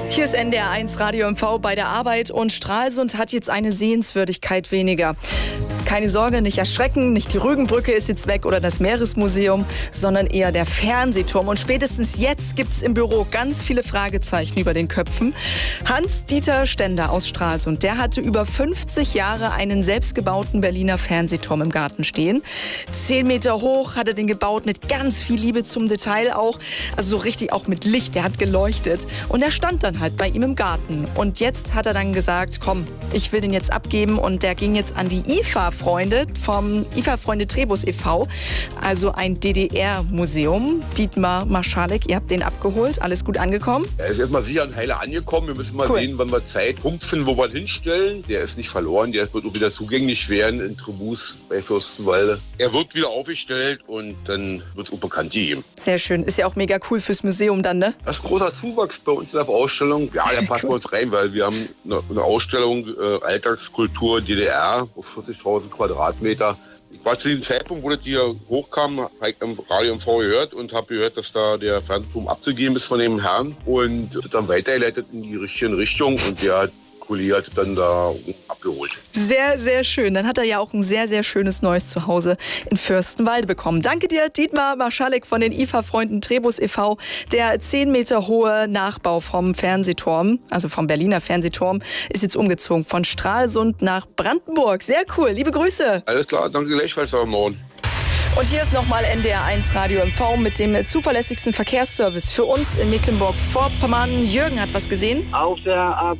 Hier ist NDR1 Radio MV bei der Arbeit und Stralsund hat jetzt eine Sehenswürdigkeit weniger. Keine Sorge, nicht erschrecken, nicht die Rügenbrücke ist jetzt weg oder das Meeresmuseum, sondern eher der Fernsehturm. Und spätestens jetzt gibt es im Büro ganz viele Fragezeichen über den Köpfen. Hans-Dieter Stender aus Stralsund, der hatte über 50 Jahre einen selbstgebauten Berliner Fernsehturm im Garten stehen. 10 Meter hoch hat er den gebaut, mit ganz viel Liebe zum Detail auch. Also so richtig auch mit Licht, der hat geleuchtet. Und er stand dann halt bei ihm im Garten. Und jetzt hat er dann gesagt, komm, ich will den jetzt abgeben. Und der ging jetzt an die IFA-Freunde vom IFA-Freunde Trebus e.V., also ein DDR-Museum. Dietmar Marschalek, ihr habt den abgeholt, alles gut angekommen? Er ist erstmal sicher und heile angekommen. Wir müssen mal sehen, wann wir Zeitpunkt finden, wo wir ihn hinstellen. Der ist nicht verloren, der wird auch wieder zugänglich werden in Trebus bei Fürstenwalde. Er wird wieder aufgestellt und dann wird es auch bekannt gegeben. Sehr schön, ist ja auch mega cool fürs Museum dann, ne? Das ist großer Zuwachs bei uns in der Ausstellung. Ja, der passt bei uns rein, weil wir haben eine Ausstellung Alltagskultur DDR auf 40.000 Quadratmeter. Ich war zu dem Zeitpunkt, wo das hier hochkam, habe ich im Radio MV gehört und habe gehört, dass da der Fernsehturm abzugeben ist von dem Herrn und das dann weitergeleitet in die richtige Richtung und der Kollege hat dann da abgeholt. Sehr, sehr schön. Dann hat er ja auch ein sehr, sehr schönes neues Zuhause in Fürstenwalde bekommen. Danke dir, Dietmar Marschalek von den IFA-Freunden Trebus e.V. Der 10 Meter hohe Nachbau vom Fernsehturm, also vom Berliner Fernsehturm, ist jetzt umgezogen von Stralsund nach Brandenburg. Sehr cool. Liebe Grüße. Alles klar, danke gleichfalls, Herr Morgen. Und hier ist nochmal NDR1 Radio MV mit dem zuverlässigsten Verkehrsservice für uns in Mecklenburg-Vorpommern. Jürgen hat was gesehen. Auf der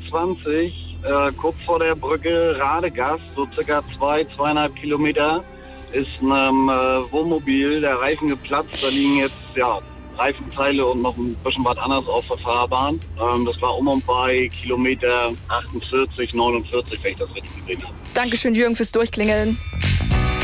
A20, kurz vor der Brücke Radegast, so circa 2,5 Kilometer, ist einem Wohnmobil der Reifen geplatzt. Da liegen jetzt Reifenteile und noch ein bisschen was anderes auf der Fahrbahn. Das war und bei Kilometer 48, 49, wenn ich das richtig gesehen habe. Dankeschön, Jürgen, fürs Durchklingeln.